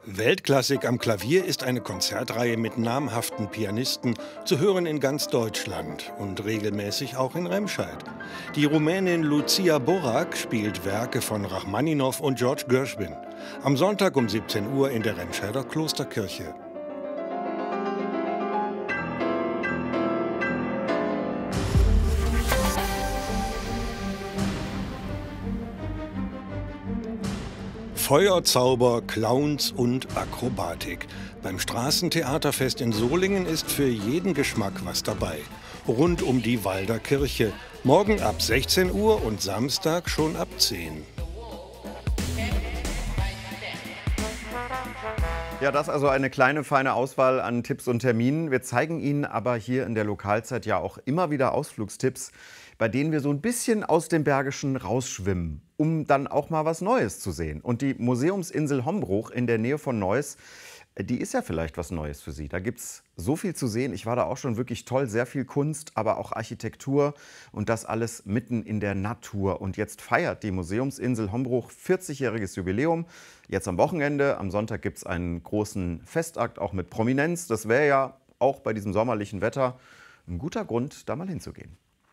Weltklassik am Klavier ist eine Konzertreihe mit namhaften Pianisten, zu hören in ganz Deutschland und regelmäßig auch in Remscheid. Die Rumänin Lucia Borac spielt Werke von Rachmaninow und George Gershwin. Am Sonntag um 17 Uhr in der Remscheider Klosterkirche. Feuerzauber, Clowns und Akrobatik. Beim Straßentheaterfest in Solingen ist für jeden Geschmack was dabei. Rund um die Walder Kirche. Morgen ab 16 Uhr und Samstag schon ab 10. Ja, das also eine kleine, feine Auswahl an Tipps und Terminen. Wir zeigen Ihnen aber hier in der Lokalzeit ja auch immer wieder Ausflugstipps, bei denen wir so ein bisschen aus dem Bergischen rausschwimmen, um dann auch mal was Neues zu sehen. Und die Museumsinsel Hombruch in der Nähe von Neuss, die ist ja vielleicht was Neues für Sie. Da gibt es so viel zu sehen. Ich war da auch schon wirklich toll. Sehr viel Kunst, aber auch Architektur und das alles mitten in der Natur. Und jetzt feiert die Museumsinsel Hombruch 40-jähriges Jubiläum. Jetzt am Wochenende, am Sonntag gibt es einen großen Festakt, auch mit Prominenz. Das wäre ja auch bei diesem sommerlichen Wetter ein guter Grund, da mal hinzugehen.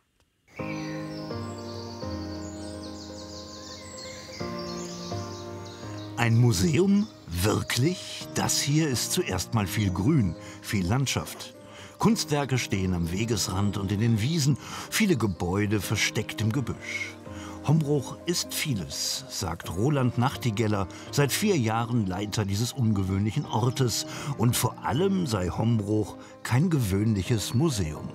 Ein Museum? Wirklich? Das hier ist zuerst mal viel Grün, viel Landschaft. Kunstwerke stehen am Wegesrand und in den Wiesen, viele Gebäude versteckt im Gebüsch. Hombruch ist vieles, sagt Roland Nachtigeller, seit 4 Jahren Leiter dieses ungewöhnlichen Ortes. Und vor allem sei Hombruch kein gewöhnliches Museum.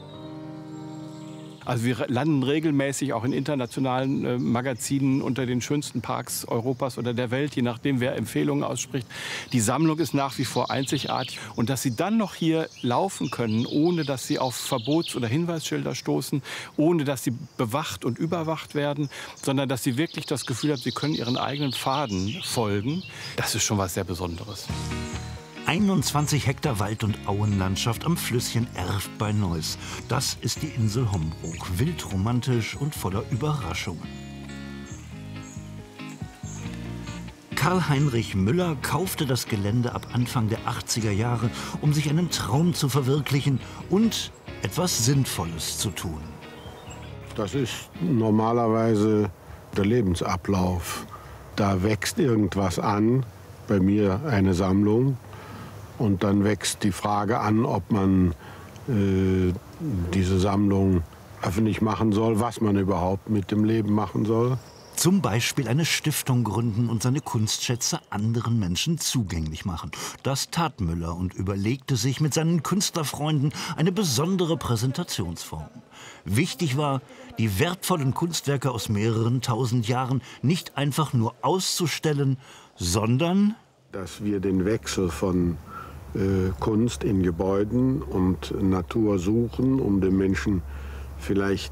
Also wir landen regelmäßig auch in internationalen Magazinen unter den schönsten Parks Europas oder der Welt, je nachdem, wer Empfehlungen ausspricht. Die Sammlung ist nach wie vor einzigartig. Und dass sie dann noch hier laufen können, ohne dass sie auf Verbots- oder Hinweisschilder stoßen, ohne dass sie bewacht und überwacht werden, sondern dass sie wirklich das Gefühl haben, sie können ihren eigenen Pfaden folgen, das ist schon was sehr Besonderes. 21 Hektar Wald- und Auenlandschaft am Flüsschen Erft bei Neuss. Das ist die Insel Hombruch, wildromantisch und voller Überraschungen. Karl-Heinrich Müller kaufte das Gelände ab Anfang der 80er Jahre, um sich einen Traum zu verwirklichen und etwas Sinnvolles zu tun. Das ist normalerweise der Lebensablauf. Da wächst irgendwas an, bei mir eine Sammlung. Und dann wächst die Frage an, ob man diese Sammlung öffentlich machen soll, was man überhaupt mit dem Leben machen soll. Zum Beispiel eine Stiftung gründen und seine Kunstschätze anderen Menschen zugänglich machen. Das tat Müller und überlegte sich mit seinen Künstlerfreunden eine besondere Präsentationsform. Wichtig war, die wertvollen Kunstwerke aus mehreren tausend Jahren nicht einfach nur auszustellen, sondern dass wir den Wechsel von Kunst in Gebäuden und Natur suchen, um den Menschen vielleicht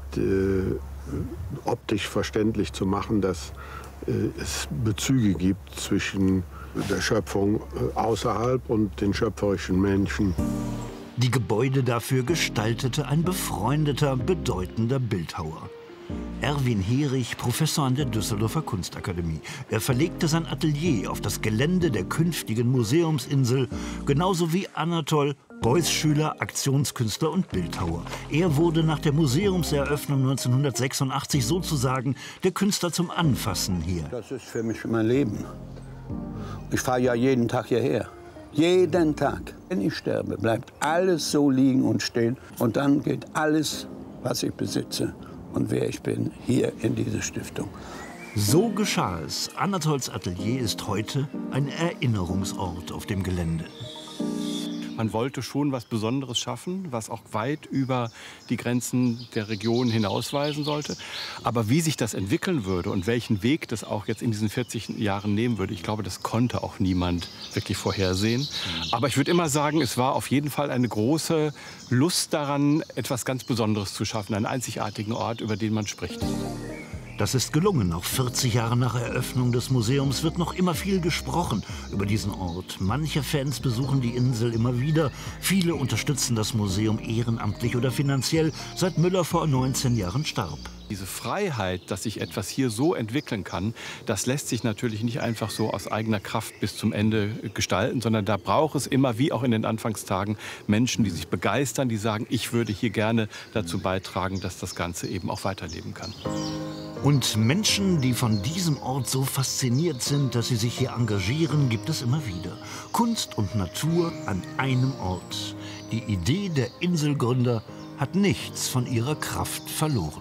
optisch verständlich zu machen, dass es Bezüge gibt zwischen der Schöpfung außerhalb und den schöpferischen Menschen. Die Gebäude dafür gestaltete ein befreundeter, bedeutender Bildhauer. Erwin Herich, Professor an der Düsseldorfer Kunstakademie. Er verlegte sein Atelier auf das Gelände der künftigen Museumsinsel, genauso wie Anatol, Beuys Schüler, Aktionskünstler und Bildhauer. Er wurde nach der Museumseröffnung 1986 sozusagen der Künstler zum Anfassen hier. Das ist für mich mein Leben. Ich fahre ja jeden Tag hierher. Jeden Tag. Wenn ich sterbe, bleibt alles so liegen und stehen. Und dann geht alles, was ich besitze und wer ich bin, hier in diese Stiftung. So geschah es. Anatols Atelier ist heute ein Erinnerungsort auf dem Gelände. Man wollte schon was Besonderes schaffen, was auch weit über die Grenzen der Region hinausweisen sollte. Aber wie sich das entwickeln würde und welchen Weg das auch jetzt in diesen 40 Jahren nehmen würde, ich glaube, das konnte auch niemand wirklich vorhersehen. Aber ich würde immer sagen, es war auf jeden Fall eine große Lust daran, etwas ganz Besonderes zu schaffen, einen einzigartigen Ort, über den man spricht. Das ist gelungen. Auch 40 Jahre nach Eröffnung des Museums wird noch immer viel gesprochen über diesen Ort. Manche Fans besuchen die Insel immer wieder. Viele unterstützen das Museum ehrenamtlich oder finanziell, seit Müller vor 19 Jahren starb. Diese Freiheit, dass sich etwas hier so entwickeln kann, das lässt sich natürlich nicht einfach so aus eigener Kraft bis zum Ende gestalten, sondern da braucht es immer, wie auch in den Anfangstagen, Menschen, die sich begeistern, die sagen, ich würde hier gerne dazu beitragen, dass das Ganze eben auch weiterleben kann. Und Menschen, die von diesem Ort so fasziniert sind, dass sie sich hier engagieren, gibt es immer wieder. Kunst und Natur an einem Ort. Die Idee der Inselgründer hat nichts von ihrer Kraft verloren.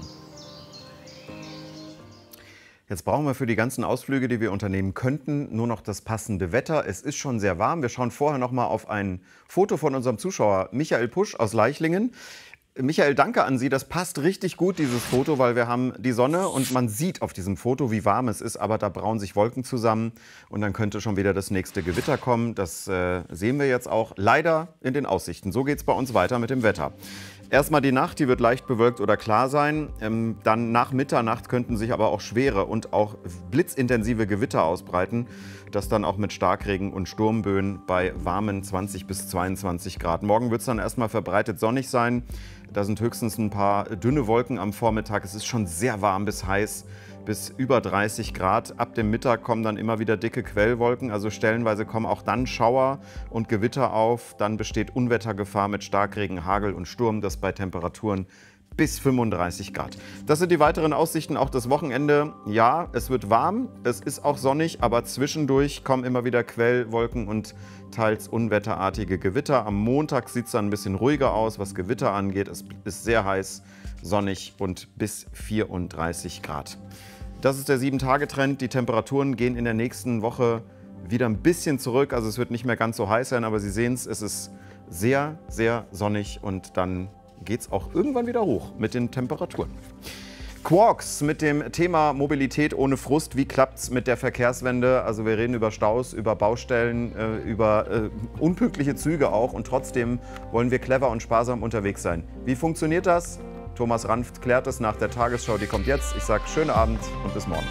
Jetzt brauchen wir für die ganzen Ausflüge, die wir unternehmen könnten, nur noch das passende Wetter. Es ist schon sehr warm. Wir schauen vorher noch mal auf ein Foto von unserem Zuschauer Michael Pusch aus Leichlingen. Michael, danke an Sie. Das passt richtig gut, dieses Foto, weil wir haben die Sonne und man sieht auf diesem Foto, wie warm es ist. Aber da brauen sich Wolken zusammen und dann könnte schon wieder das nächste Gewitter kommen. Das sehen wir jetzt auch leider in den Aussichten. So geht es bei uns weiter mit dem Wetter. Erstmal die Nacht, die wird leicht bewölkt oder klar sein. Dann nach Mitternacht könnten sich aber auch schwere und auch blitzintensive Gewitter ausbreiten. Das dann auch mit Starkregen und Sturmböen bei warmen 20 bis 22 Grad. Morgen wird es dann erstmal verbreitet sonnig sein. Da sind höchstens ein paar dünne Wolken am Vormittag. Es ist schon sehr warm bis heiß, bis über 30 Grad. Ab dem Mittag kommen dann immer wieder dicke Quellwolken. Also stellenweise kommen auch dann Schauer und Gewitter auf. Dann besteht Unwettergefahr mit Starkregen, Hagel und Sturm. Das bei Temperaturen bis 35 Grad. Das sind die weiteren Aussichten, auch das Wochenende. Ja, es wird warm, es ist auch sonnig, aber zwischendurch kommen immer wieder Quellwolken und teils unwetterartige Gewitter. Am Montag sieht es dann ein bisschen ruhiger aus, was Gewitter angeht. Es ist sehr heiß, sonnig und bis 34 Grad. Das ist der 7-Tage-Trend. Die Temperaturen gehen in der nächsten Woche wieder ein bisschen zurück. Also es wird nicht mehr ganz so heiß sein, aber Sie sehen es, es ist sehr, sehr sonnig und dann geht es auch irgendwann wieder hoch mit den Temperaturen. Quarks mit dem Thema Mobilität ohne Frust. Wie klappt es mit der Verkehrswende? Also wir reden über Staus, über Baustellen, über unpünktliche Züge auch. Und trotzdem wollen wir clever und sparsam unterwegs sein. Wie funktioniert das? Thomas Ranft klärt es nach der Tagesschau. Die kommt jetzt. Ich sage schönen Abend und bis morgen.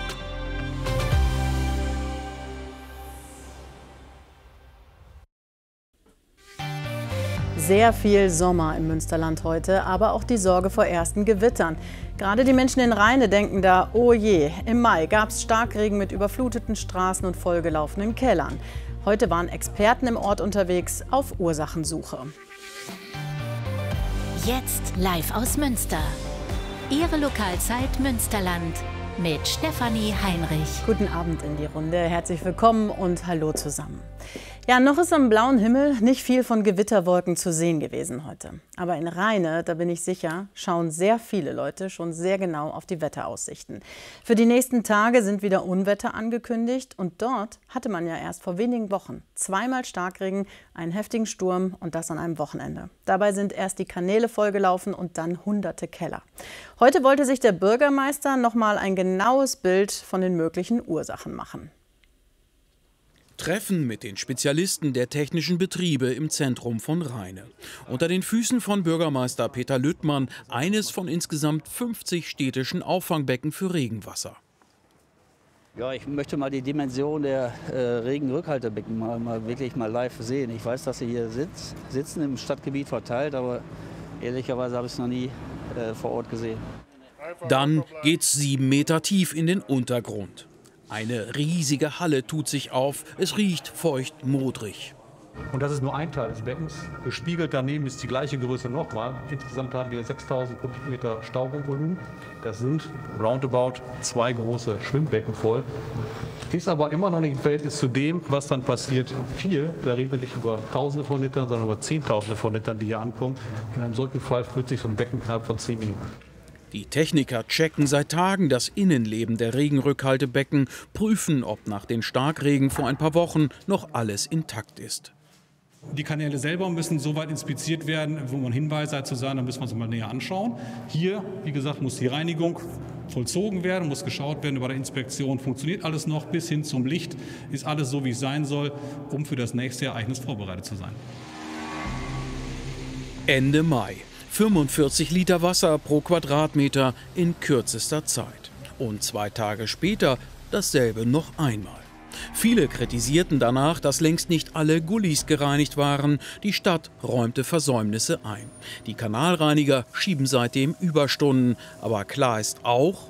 Sehr viel Sommer im Münsterland heute, aber auch die Sorge vor ersten Gewittern. Gerade die Menschen in Rheine denken da, oh je, im Mai gab es Starkregen mit überfluteten Straßen und vollgelaufenen Kellern. Heute waren Experten im Ort unterwegs auf Ursachensuche. Jetzt live aus Münster. Ihre Lokalzeit Münsterland mit Stefanie Heinrich. Guten Abend in die Runde, herzlich willkommen und hallo zusammen. Ja, noch ist am blauen Himmel nicht viel von Gewitterwolken zu sehen gewesen heute. Aber in Rheine, da bin ich sicher, schauen sehr viele Leute schon sehr genau auf die Wetteraussichten. Für die nächsten Tage sind wieder Unwetter angekündigt und dort hatte man ja erst vor wenigen Wochen zweimal Starkregen, einen heftigen Sturm und das an einem Wochenende. Dabei sind erst die Kanäle vollgelaufen und dann hunderte Keller. Heute wollte sich der Bürgermeister noch mal ein genaues Bild von den möglichen Ursachen machen. Treffen mit den Spezialisten der technischen Betriebe im Zentrum von Rheine. Unter den Füßen von Bürgermeister Peter Lüttmann eines von insgesamt 50 städtischen Auffangbecken für Regenwasser. Ja, ich möchte mal die Dimension der Regenrückhaltebecken wirklich mal live sehen. Ich weiß, dass sie hier sitzen im Stadtgebiet verteilt, aber ehrlicherweise habe ich es noch nie vor Ort gesehen. Dann geht's 7 Meter tief in den Untergrund. Eine riesige Halle tut sich auf, es riecht feucht modrig. Und das ist nur ein Teil des Beckens. Gespiegelt daneben ist die gleiche Größe nochmal. Insgesamt haben wir 6000 Kubikmeter Stauraumvolumen. Das sind roundabout 2 große Schwimmbecken voll. Ist aber immer noch nicht im Verhältnis zu dem, was dann passiert. Viel, da reden wir nicht über Tausende von Litern, sondern über Zehntausende von Litern, die hier ankommen. In einem solchen Fall füllt sich so ein Becken innerhalb von 10 Minuten. Die Techniker checken seit Tagen das Innenleben der Regenrückhaltebecken, prüfen, ob nach den Starkregen vor ein paar Wochen noch alles intakt ist. Die Kanäle selber müssen so weit inspiziert werden, wo man Hinweise hat zu sagen, dann müssen wir uns mal näher anschauen. Hier, wie gesagt, muss die Reinigung vollzogen werden, muss geschaut werden bei der Inspektion, funktioniert alles noch, bis hin zum Licht, ist alles so, wie es sein soll, um für das nächste Ereignis vorbereitet zu sein. Ende Mai. 45 Liter Wasser pro Quadratmeter in kürzester Zeit. Und 2 Tage später dasselbe noch einmal. Viele kritisierten danach, dass längst nicht alle Gullis gereinigt waren. Die Stadt räumte Versäumnisse ein. Die Kanalreiniger schieben seitdem Überstunden. Aber klar ist auch,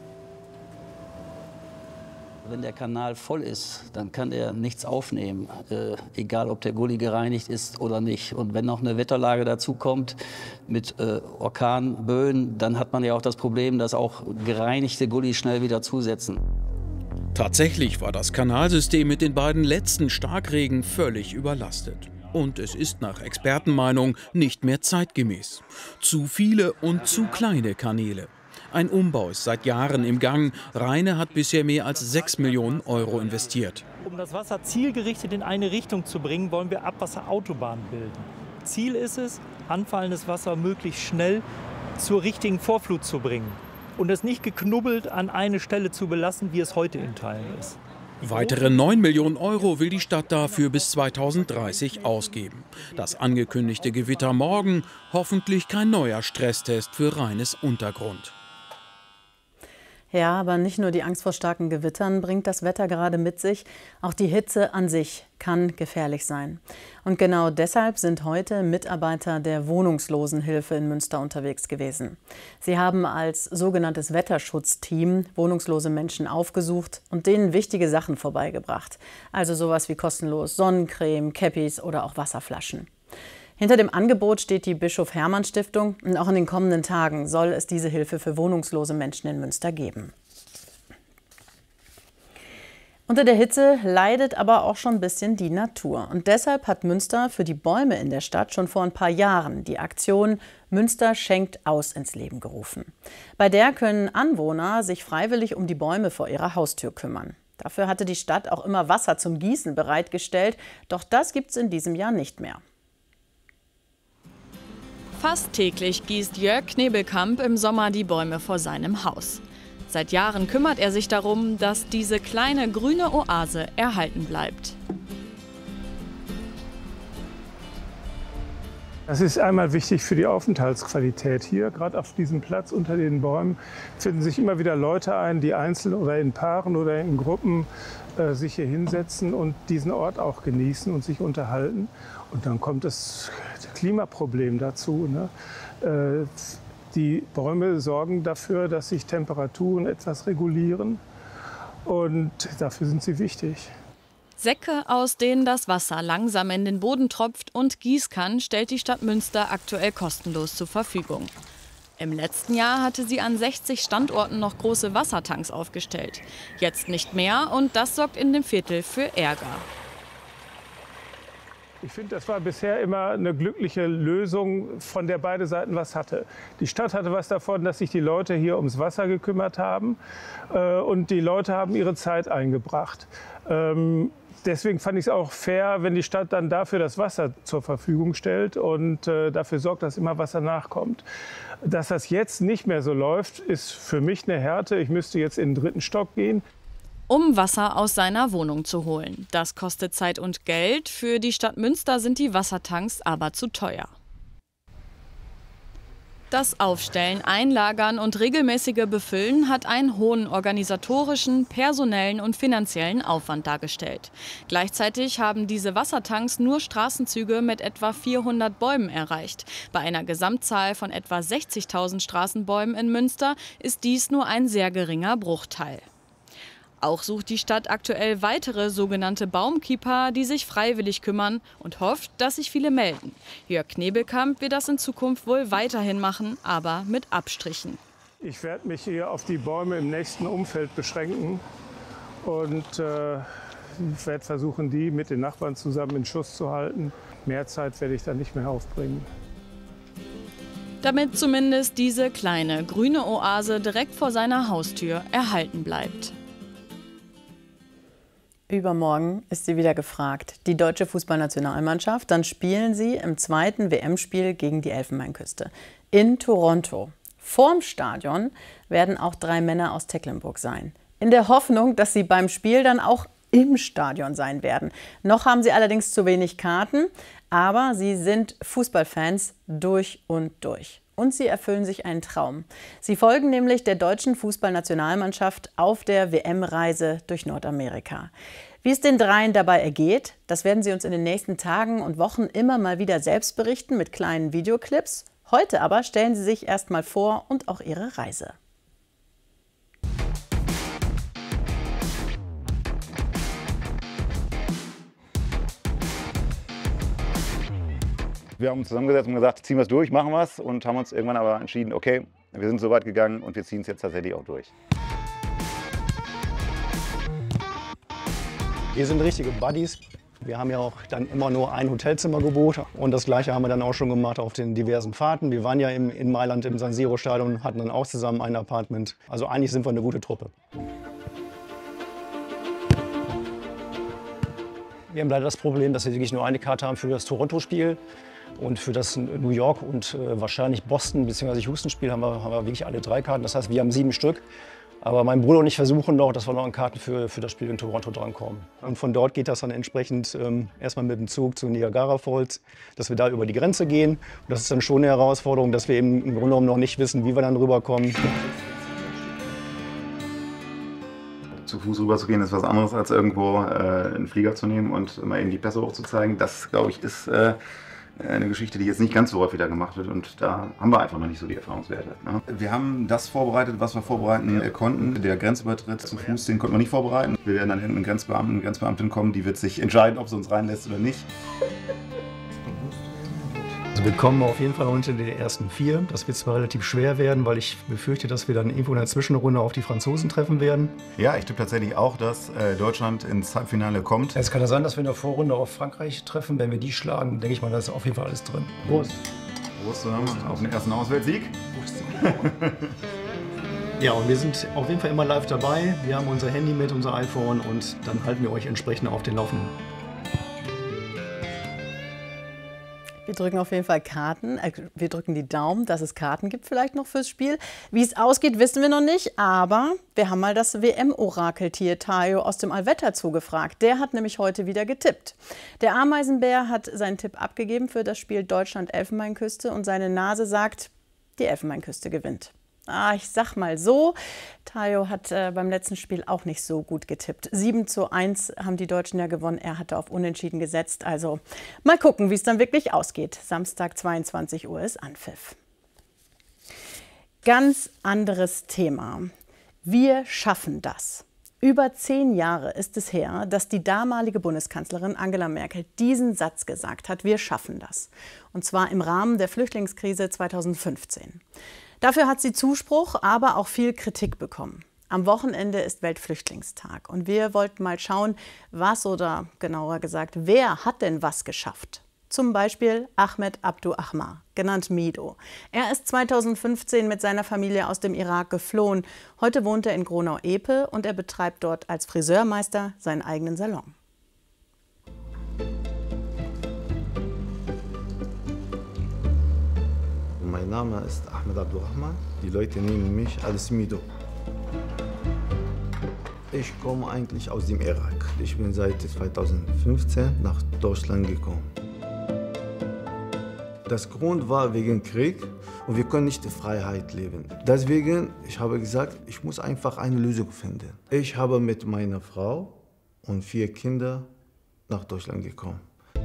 wenn der Kanal voll ist, dann kann er nichts aufnehmen, egal ob der Gully gereinigt ist oder nicht. Und wenn noch eine Wetterlage dazu kommt mit Orkanböen, dann hat man ja auch das Problem, dass auch gereinigte Gullys schnell wieder zusetzen. Tatsächlich war das Kanalsystem mit den beiden letzten Starkregen völlig überlastet. Und es ist nach Expertenmeinung nicht mehr zeitgemäß. Zu viele und zu kleine Kanäle. Ein Umbau ist seit Jahren im Gang. Rheine hat bisher mehr als 6 Millionen Euro investiert. Um das Wasser zielgerichtet in eine Richtung zu bringen, wollen wir Abwasserautobahnen bilden. Ziel ist es, anfallendes Wasser möglichst schnell zur richtigen Vorflut zu bringen und es nicht geknubbelt an eine Stelle zu belassen, wie es heute in Teilen ist. Weitere 9 Millionen Euro will die Stadt dafür bis 2030 ausgeben. Das angekündigte Gewitter morgen, hoffentlich kein neuer Stresstest für Rheines Untergrund. Ja, aber nicht nur die Angst vor starken Gewittern bringt das Wetter gerade mit sich, auch die Hitze an sich kann gefährlich sein. Und genau deshalb sind heute Mitarbeiter der Wohnungslosenhilfe in Münster unterwegs gewesen. Sie haben als sogenanntes Wetterschutzteam wohnungslose Menschen aufgesucht und denen wichtige Sachen vorbeigebracht. Also sowas wie kostenlos Sonnencreme, Käppis oder auch Wasserflaschen. Hinter dem Angebot steht die Bischof-Hermann-Stiftung und auch in den kommenden Tagen soll es diese Hilfe für wohnungslose Menschen in Münster geben. Unter der Hitze leidet aber auch schon ein bisschen die Natur. Und deshalb hat Münster für die Bäume in der Stadt schon vor ein paar Jahren die Aktion Münster schenkt aus ins Leben gerufen. Bei der können Anwohner sich freiwillig um die Bäume vor ihrer Haustür kümmern. Dafür hatte die Stadt auch immer Wasser zum Gießen bereitgestellt, doch das gibt es in diesem Jahr nicht mehr. Fast täglich gießt Jörg Knebelkamp im Sommer die Bäume vor seinem Haus. Seit Jahren kümmert er sich darum, dass diese kleine grüne Oase erhalten bleibt. Das ist einmal wichtig für die Aufenthaltsqualität hier. Gerade auf diesem Platz unter den Bäumen finden sich immer wieder Leute ein, die einzeln oder in Paaren oder in Gruppen sich hier hinsetzen und diesen Ort auch genießen und sich unterhalten. Und dann kommt das Klimaproblem dazu, ne? Die Bäume sorgen dafür, dass sich Temperaturen etwas regulieren und dafür sind sie wichtig. Säcke, aus denen das Wasser langsam in den Boden tropft, und Gießkannen stellt die Stadt Münster aktuell kostenlos zur Verfügung. Im letzten Jahr hatte sie an 60 Standorten noch große Wassertanks aufgestellt. Jetzt nicht mehr, und das sorgt in dem Viertel für Ärger. Ich finde, das war bisher immer eine glückliche Lösung, von der beide Seiten was hatte. Die Stadt hatte was davon, dass sich die Leute hier ums Wasser gekümmert haben und die Leute haben ihre Zeit eingebracht. Deswegen fand ich es auch fair, wenn die Stadt dann dafür das Wasser zur Verfügung stellt und dafür sorgt, dass immer Wasser nachkommt. Dass das jetzt nicht mehr so läuft, ist für mich eine Härte. Ich müsste jetzt in den 3. Stock gehen, um Wasser aus seiner Wohnung zu holen. Das kostet Zeit und Geld. Für die Stadt Münster sind die Wassertanks aber zu teuer. Das Aufstellen, Einlagern und regelmäßige Befüllen hat einen hohen organisatorischen, personellen und finanziellen Aufwand dargestellt. Gleichzeitig haben diese Wassertanks nur Straßenzüge mit etwa 400 Bäumen erreicht. Bei einer Gesamtzahl von etwa 60.000 Straßenbäumen in Münster ist dies nur ein sehr geringer Bruchteil. Auch sucht die Stadt aktuell weitere sogenannte Baumkeeper, die sich freiwillig kümmern, und hofft, dass sich viele melden. Jörg Knebelkamp wird das in Zukunft wohl weiterhin machen, aber mit Abstrichen. Ich werde mich hier auf die Bäume im nächsten Umfeld beschränken und ich werde versuchen, die mit den Nachbarn zusammen in Schuss zu halten. Mehr Zeit werde ich da nicht mehr aufbringen. Damit zumindest diese kleine grüne Oase direkt vor seiner Haustür erhalten bleibt. Übermorgen ist sie wieder gefragt, die deutsche Fußballnationalmannschaft. Dann spielen sie im 2. WM-Spiel gegen die Elfenbeinküste in Toronto. Vorm Stadion werden auch 3 Männer aus Tecklenburg sein. In der Hoffnung, dass sie beim Spiel dann auch im Stadion sein werden. Noch haben sie allerdings zu wenig Karten, aber sie sind Fußballfans durch und durch. Und sie erfüllen sich einen Traum. Sie folgen nämlich der deutschen Fußballnationalmannschaft auf der WM-Reise durch Nordamerika. Wie es den dreien dabei ergeht, das werden sie uns in den nächsten Tagen und Wochen immer mal wieder selbst berichten mit kleinen Videoclips. Heute aber stellen sie sich erst mal vor und auch ihre Reise. Wir haben uns zusammengesetzt und gesagt, ziehen wir es durch, machen wir es, und haben uns irgendwann aber entschieden, okay, wir sind so weit gegangen und wir ziehen es jetzt tatsächlich auch durch. Wir sind richtige Buddies. Wir haben ja auch dann immer nur ein Hotelzimmer gebucht und das Gleiche haben wir dann auch schon gemacht auf den diversen Fahrten. Wir waren ja in Mailand im San Siro Stadion, hatten dann auch zusammen ein Apartment. Also eigentlich sind wir eine gute Truppe. Wir haben leider das Problem, dass wir wirklich nur eine Karte haben für das Toronto-Spiel. Und für das New York und wahrscheinlich Boston bzw. Houston-Spiel haben wir wirklich alle 3 Karten. Das heißt, wir haben 7 Stück. Aber mein Bruder und ich versuchen noch, dass wir noch an Karten für das Spiel in Toronto drankommen. Und von dort geht das dann entsprechend erstmal mit dem Zug zu Niagara Falls, dass wir da über die Grenze gehen. Und das ist dann schon eine Herausforderung, dass wir eben im Grunde genommen noch nicht wissen, wie wir dann rüberkommen. Zu Fuß rüber zu gehen ist was anderes, als irgendwo einen Flieger zu nehmen und mal eben die Pässe hochzuzeigen. Das, glaube ich, ist eine Geschichte, die jetzt nicht ganz so häufig wieder gemacht wird, und da haben wir einfach noch nicht so die Erfahrungswerte. Ne? Wir haben das vorbereitet, was wir vorbereiten konnten. Der Grenzübertritt zu Fuß, den konnten wir nicht vorbereiten. Wir werden dann hinten einen Grenzbeamten, eine Grenzbeamtin kommen, die wird sich entscheiden, ob sie uns reinlässt oder nicht. Also wir kommen auf jeden Fall unter die ersten 4. Das wird zwar relativ schwer werden, weil ich befürchte, dass wir dann irgendwo in der Zwischenrunde auf die Franzosen treffen werden. Ja, ich tippe tatsächlich auch, dass Deutschland ins Halbfinale kommt. Es kann ja sein, dass wir in der Vorrunde auf Frankreich treffen. Wenn wir die schlagen, denke ich mal, da ist auf jeden Fall alles drin. Prost! Prost zusammen auf den ersten Auswärtssieg. Ja, und wir sind auf jeden Fall immer live dabei. Wir haben unser Handy mit, unser iPhone, und dann halten wir euch entsprechend auf den Laufenden. Wir drücken auf jeden Fall Karten. Wir drücken die Daumen, dass es Karten gibt vielleicht noch fürs Spiel. Wie es ausgeht, wissen wir noch nicht. Aber wir haben mal das WM-Orakeltier Tayo aus dem Allwetter zugefragt. Der hat nämlich heute wieder getippt. Der Ameisenbär hat seinen Tipp abgegeben für das Spiel Deutschland-Elfenbeinküste. Und seine Nase sagt, die Elfenbeinküste gewinnt. Ich sag mal so, Tayo hat beim letzten Spiel auch nicht so gut getippt. 7:1 haben die Deutschen ja gewonnen. Er hatte auf Unentschieden gesetzt. Also mal gucken, wie es dann wirklich ausgeht. Samstag 22 Uhr ist Anpfiff. Ganz anderes Thema. Wir schaffen das. Über 10 Jahre ist es her, dass die damalige Bundeskanzlerin Angela Merkel diesen Satz gesagt hat: Wir schaffen das. Und zwar im Rahmen der Flüchtlingskrise 2015. Dafür hat sie Zuspruch, aber auch viel Kritik bekommen. Am Wochenende ist Weltflüchtlingstag und wir wollten mal schauen, was oder genauer gesagt, wer hat denn was geschafft? Zum Beispiel Ahmed Abdu Ahmar, genannt Mido. Er ist 2015 mit seiner Familie aus dem Irak geflohen. Heute wohnt er in Gronau-Epe und er betreibt dort als Friseurmeister seinen eigenen Salon. Mein Name ist Ahmed Abdu Ahmar. Die Leute nennen mich als Mido. Ich komme eigentlich aus dem Irak. Ich bin seit 2015 nach Deutschland gekommen. Das Grund war wegen Krieg und wir können nicht in Freiheit leben. Deswegen, ich habe gesagt, ich muss einfach eine Lösung finden. Ich habe mit meiner Frau und 4 Kindern nach Deutschland gekommen.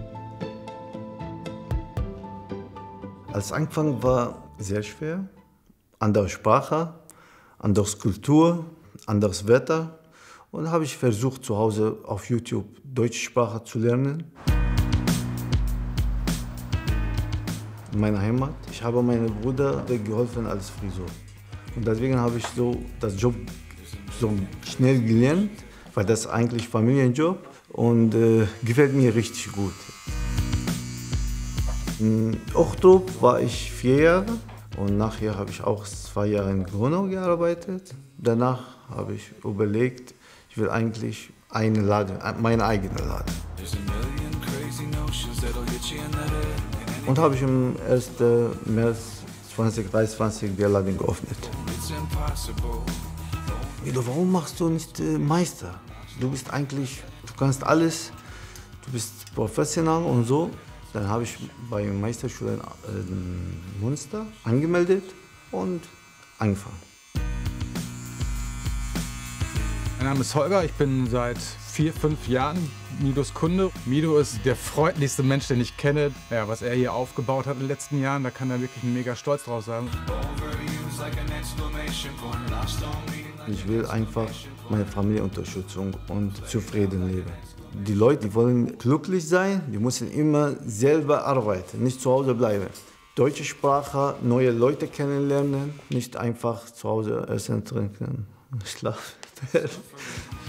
Als Anfang war sehr schwer. Andere Sprache, andere Kultur, anderes Wetter. Und habe ich versucht, zu Hause auf YouTube deutsche Sprache zu lernen. In meiner Heimat. Ich habe meinem Bruder geholfen als Friseur. Und deswegen habe ich das Job so schnell gelernt, weil das eigentlich Familienjob und gefällt mir richtig gut. In Ochtrup war ich 4 Jahre und nachher habe ich auch 2 Jahre in Gronau gearbeitet. Danach habe ich überlegt, ich will eigentlich einen Laden, meinen eigenen Laden. Und habe ich am 1. März 2023 den Laden geöffnet. Mido, warum machst du nicht Meister? Du bist eigentlich, du kannst alles, du bist professional und so. Dann habe ich bei der Meisterschule in Münster angemeldet und angefangen. Mein Name ist Holger, ich bin seit 4, 5 Jahren Midos Kunde. Mido ist der freundlichste Mensch, den ich kenne. Ja, was er hier aufgebaut hat in den letzten Jahren, da kann er wirklich mega stolz drauf sein. Ich will einfach meine Familie Unterstützung und zufrieden leben. Die Leute, die wollen glücklich sein, die müssen immer selber arbeiten, nicht zu Hause bleiben. Deutsche Sprache, neue Leute kennenlernen, nicht einfach zu Hause essen, trinken, schlafen.